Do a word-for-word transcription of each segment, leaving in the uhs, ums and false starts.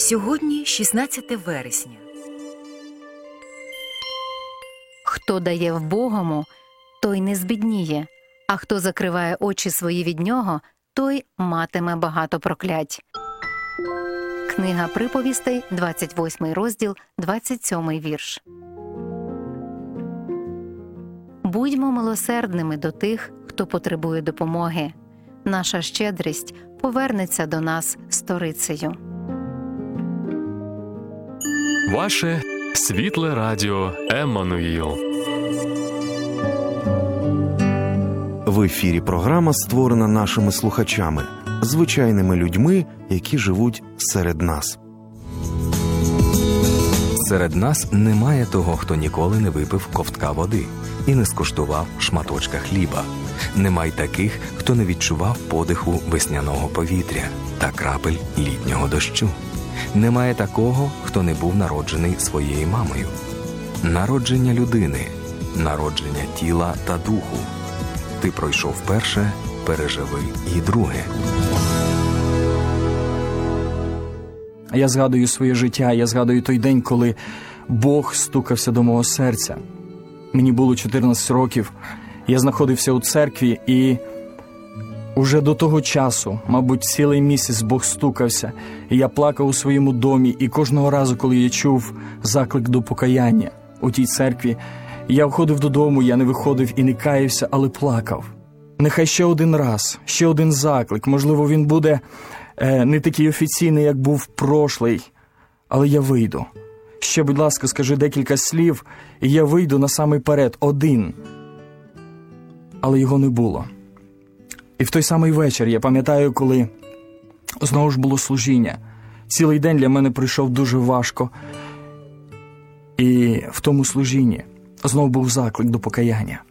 Сьогодні шістнадцяте вересня. Хто дає вбогому, той не збідніє, а хто закриває очі свої від нього, той матиме багато проклять. Книга приповістей, двадцять восьмий розділ, двадцять сьомий вірш. Будьмо милосердними до тих, хто потребує допомоги. Наша щедрість повернеться до нас сторицею. Ваше світле радіо Еммануїл. В ефірі програма створена нашими слухачами, звичайними людьми, які живуть серед нас. Серед нас немає того, хто ніколи не випив ковтка води і не скуштував шматочка хліба. Немає таких, хто не відчував подиху весняного повітря та крапель літнього дощу. Немає такого, хто не був народжений своєю мамою. Народження людини, народження тіла та духу. Ти пройшов перше, переживи і друге. Я згадую своє життя, я згадую той день, коли Бог стукався до мого серця. Мені було чотирнадцять років, я знаходився у церкві, і уже до того часу, мабуть, цілий місяць Бог стукався, і я плакав у своєму домі, і кожного разу, коли я чув заклик до покаяння у тій церкві, я входив додому, я не виходив і не каявся, але плакав. Нехай ще один раз, ще один заклик, можливо, він буде е, не такий офіційний, як був прошлий, але я вийду. Ще, будь ласка, скажи декілька слів, і я вийду на самий перед, один. Але його не було. І в той самий вечір, я пам'ятаю, коли знову ж було служіння. Цілий день для мене пройшов дуже важко. І в тому служінні знову був заклик до покаяння.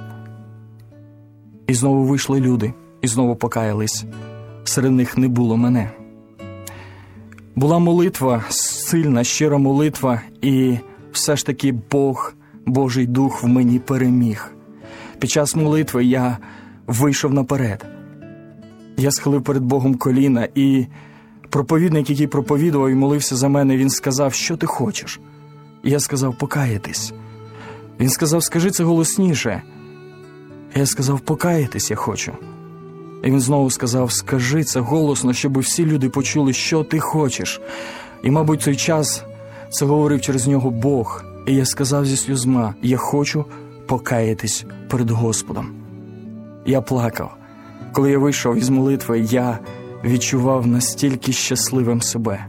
І знову вийшли люди, і знову покаялись. Серед них не було мене. Була молитва, сильна, щира молитва, і все ж таки Бог, Божий Дух в мені переміг. Під час молитви я вийшов наперед. Я схилив перед Богом коліна, і проповідник, який проповідував і молився за мене, він сказав: що ти хочеш? І я сказав: покаятись. Він сказав: скажи це голосніше. Я сказав: покаятись я хочу. І він знову сказав: скажи це голосно, щоб всі люди почули, що ти хочеш. І, мабуть, цей час це говорив через нього Бог. І я сказав зі сльозма: я хочу покаятись перед Господом. Я плакав. Коли я вийшов із молитви, я відчував настільки щасливим себе.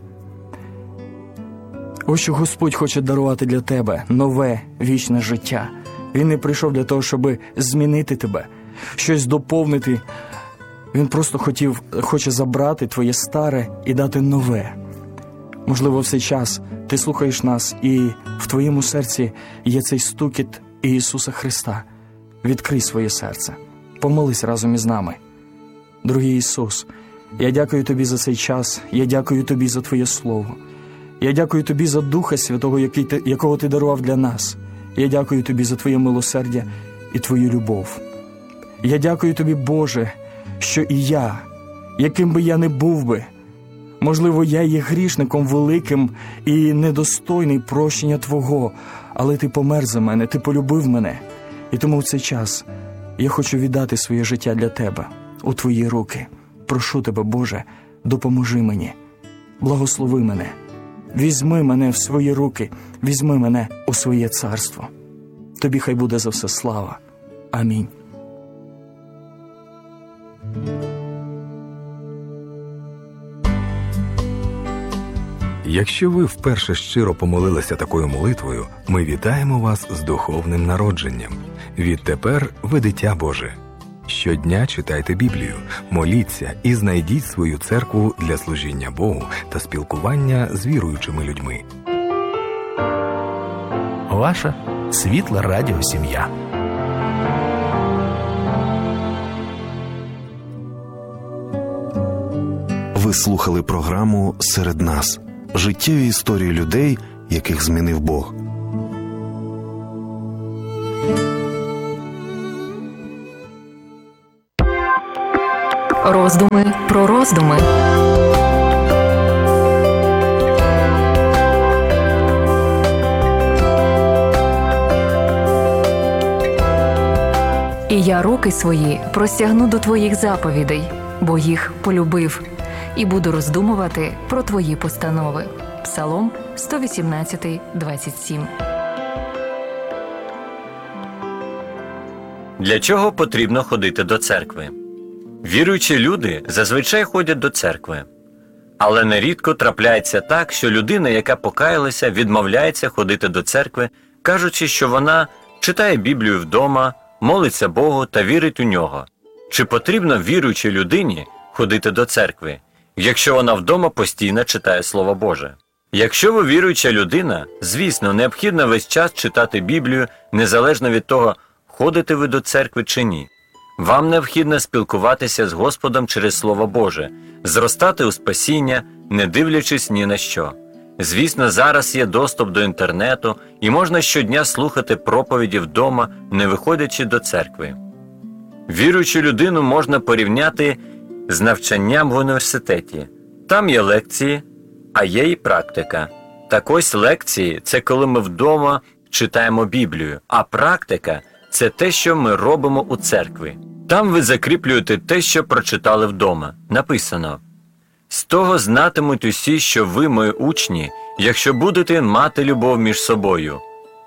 Ось що Господь хоче дарувати для тебе нове, вічне життя. Він не прийшов для того, щоб змінити тебе, щось доповнити. Він просто хотів, хоче забрати твоє старе і дати нове. Можливо, в цей час ти слухаєш нас, і в твоєму серці є цей стукіт Ісуса Христа. Відкрий своє серце. Помолись разом із нами. Дорогий Ісус, я дякую Тобі за цей час, я дякую Тобі за Твоє Слово. Я дякую Тобі за Духа Святого, який ти, якого Ти дарував для нас. Я дякую Тобі за Твоє милосердя і Твою любов. Я дякую Тобі, Боже, що і я, яким би я не був би, можливо, я є грішником великим і недостойний прощення Твого, але Ти помер за мене, Ти полюбив мене. І тому в цей час я хочу віддати своє життя для Тебе, у Твої руки. Прошу Тебе, Боже, допоможи мені, благослови мене, візьми мене в свої руки, візьми мене у своє царство. Тобі хай буде за все слава. Амінь. Якщо ви вперше щиро помолилися такою молитвою, ми вітаємо вас з духовним народженням. Відтепер ви дитя Боже. Щодня читайте Біблію, моліться і знайдіть свою церкву для служіння Богу та спілкування з віруючими людьми. Ваша світла радіосім'я. Ви слухали програму «Серед нас». Життєві історії людей, яких змінив Бог. Роздуми про роздуми. І я руки свої простягну до твоїх заповідей, бо їх полюбив, і буду роздумувати про твої постанови. Псалом сто вісімнадцять, двадцять сім. Для чого потрібно ходити до церкви? Віруючі люди зазвичай ходять до церкви. Але нерідко трапляється так, що людина, яка покаялася, відмовляється ходити до церкви, кажучи, що вона читає Біблію вдома, молиться Богу та вірить у нього. Чи потрібно віруючій людині ходити до церкви, якщо вона вдома постійно читає Слово Боже? Якщо ви віруюча людина, звісно, необхідно весь час читати Біблію, незалежно від того, ходите ви до церкви чи ні. Вам необхідно спілкуватися з Господом через Слово Боже, зростати у спасіння, не дивлячись ні на що. Звісно, зараз є доступ до інтернету і можна щодня слухати проповіді вдома, не виходячи до церкви. Віруючу людину можна порівняти з навчанням в університеті. Там є лекції, а є і практика. Так ось лекції – це коли ми вдома читаємо Біблію, а практика – це те, що ми робимо у церкві. Там ви закріплюєте те, що прочитали вдома. Написано: «З того знатимуть усі, що ви, мої учні, якщо будете мати любов між собою».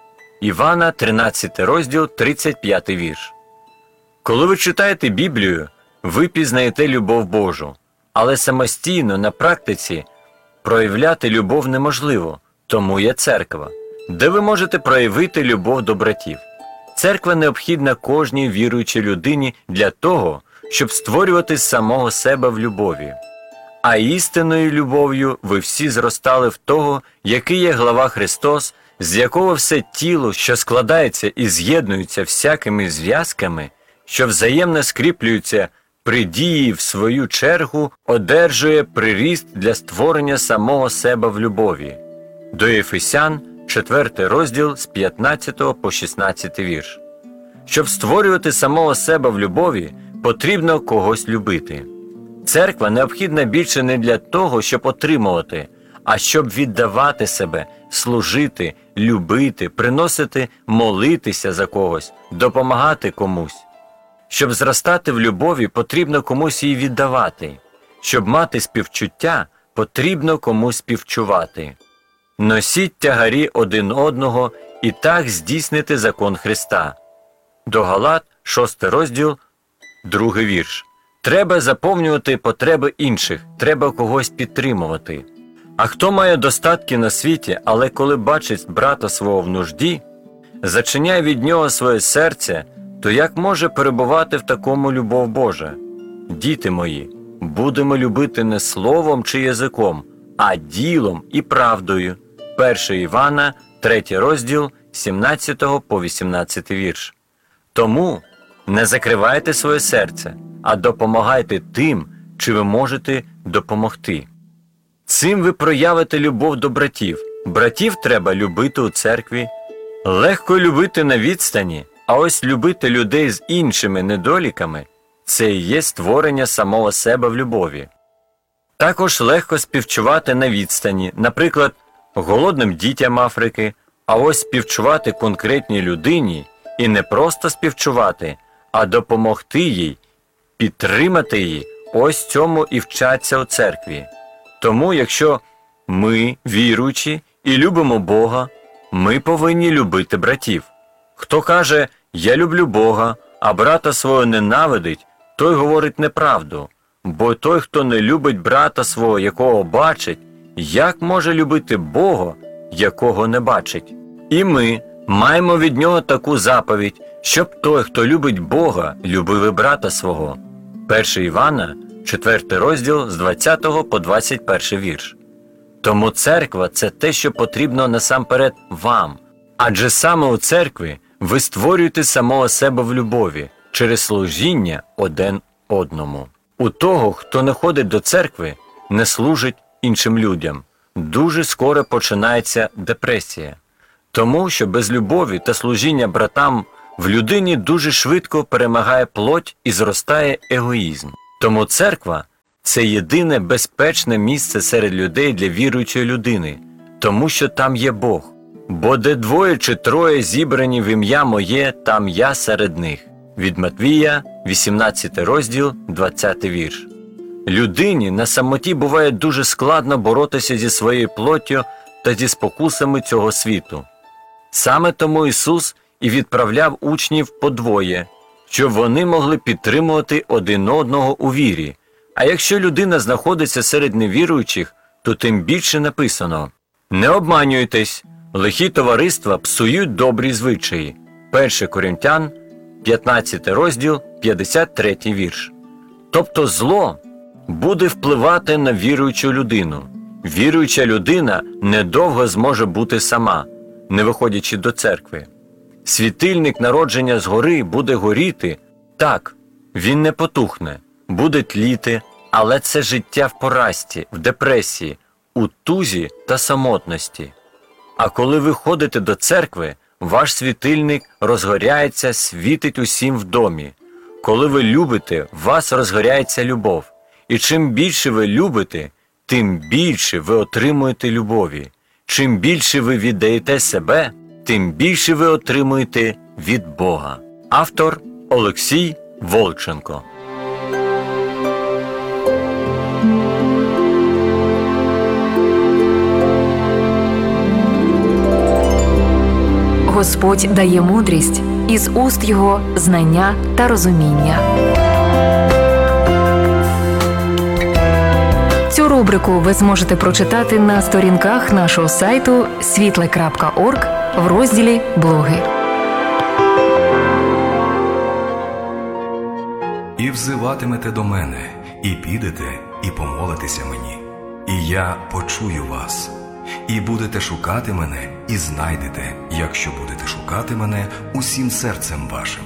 Івана, тринадцятий розділ, тридцять п'ятий вірш. Коли ви читаєте Біблію, ви пізнаєте любов Божу, але самостійно, на практиці, проявляти любов неможливо, тому є церква, де ви можете проявити любов до братів. Церква необхідна кожній віруючій людині для того, щоб створювати самого себе в любові. А істинною любов'ю ви всі зростали в того, який є глава Христос, з якого все тіло, що складається і з'єднується всякими зв'язками, що взаємно скріплюються при дії в свою чергу, одержує приріст для створення самого себе в любові. До Ефесян, четвертий розділ з п'ятнадцятого по шістнадцятий вірш. Щоб створювати самого себе в любові, потрібно когось любити. Церква необхідна більше не для того, щоб отримувати, а щоб віддавати себе, служити, любити, приносити, молитися за когось, допомагати комусь. Щоб зростати в любові, потрібно комусь її віддавати. Щоб мати співчуття, потрібно комусь співчувати. Носіть тягарі один одного і так здійснити закон Христа. До Галат, шостий розділ, другий вірш. Треба заповнювати потреби інших, треба когось підтримувати. А хто має достатки на світі, але коли бачить брата свого в нужді, зачиняє від нього своє серце, то як може перебувати в такому любов Божа? Діти мої, будемо любити не словом чи язиком, а ділом і правдою. перше Івана, третій розділ, сімнадцятого по вісімнадцятий вірш. Тому не закривайте своє серце, а допомагайте тим, чи ви можете допомогти. Цим ви проявите любов до братів. Братів треба любити у церкві. Легко любити на відстані, а ось любити людей з іншими недоліками – це і є створення самого себе в любові. Також легко співчувати на відстані, наприклад, голодним дітям Африки, а ось співчувати конкретній людині і не просто співчувати, а допомогти їй, підтримати її, ось цьому і вчаться у церкві. Тому, якщо ми, віруючі, і любимо Бога, ми повинні любити братів. Хто каже «я люблю Бога», а брата свого ненавидить, той говорить неправду. Бо той, хто не любить брата свого, якого бачить, як може любити Бога, якого не бачить? І ми маємо від нього таку заповідь, щоб той, хто любить Бога, любив і брата свого. перше Івана, четвертий розділ з двадцятого по двадцять перший вірш. Тому церква – це те, що потрібно насамперед вам. Адже саме у церкві ви створюєте самого себе в любові через служіння один одному. У того, хто не ходить до церкви, не служить іншим людям, дуже скоро починається депресія. Тому що без любові та служіння братам в людині дуже швидко перемагає плоть і зростає егоїзм. Тому церква – це єдине безпечне місце серед людей для віруючої людини, тому що там є Бог. Бо де двоє чи троє зібрані в ім'я моє, там я серед них. від Матвія, вісімнадцятий розділ, двадцятий вірш. Людині на самоті буває дуже складно боротися зі своєю плоттю та зі спокусами цього світу. Саме тому Ісус і відправляв учнів подвоє, щоб вони могли підтримувати один одного у вірі. А якщо людина знаходиться серед невіруючих, то тим більше написано: «Не обманюйтесь, лихі товариства псують добрі звичаї». перше Коринтян, п'ятнадцятий розділ, п'ятдесят третій вірш. Тобто зло буде впливати на віруючу людину. Віруюча людина недовго зможе бути сама, не виходячи до церкви. Світильник народження згори буде горіти, так, він не потухне, буде тліти, але це життя в поразці, в депресії, у тузі та самотності. А коли ви ходите до церкви, ваш світильник розгоряється, світить усім в домі. Коли ви любите, в вас розгоряється любов. І чим більше ви любите, тим більше ви отримуєте любові. Чим більше ви віддаєте себе, тим більше ви отримуєте від Бога. Автор Олексій Волченко. Господь дає мудрість, із уст Його знання та розуміння. Цю рубрику ви зможете прочитати на сторінках нашого сайту світле крапка орг в розділі «Блоги». І взиватимете до мене, і підете, і помолитеся мені, і я почую вас. І будете шукати мене, і знайдете, якщо будете шукати мене усім серцем вашим.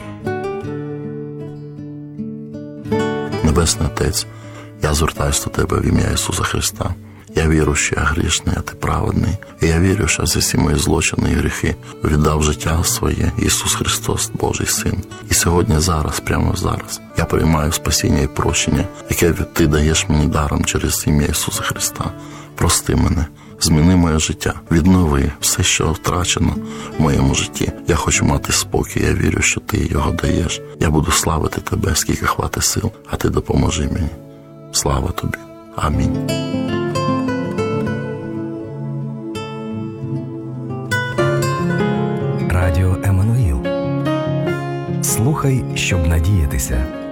Небесний Отець, я звертаюся до Тебе в ім'я Ісуса Христа. Я вірю, що я грішний, а Ти праведний. І я вірю, що за всі мої злочини і гріхи віддав життя своє Ісус Христос, Божий Син. І сьогодні, зараз, прямо зараз, я приймаю спасіння і прощення, яке Ти даєш мені даром через ім'я Ісуса Христа. Прости мене, зміни моє життя, віднови все, що втрачено в моєму житті. Я хочу мати спокій, я вірю, що Ти його даєш. Я буду славити Тебе, скільки хватить сил, а Ти допоможи мені. Слава Тобі. Амінь. Радіо Еммануїл. Слухай, щоб надіятися.